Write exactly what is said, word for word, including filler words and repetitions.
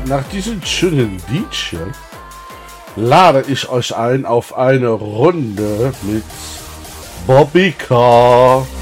nach diesem schönen Liedchen lade ich euch ein auf eine Runde mit Bobbycar.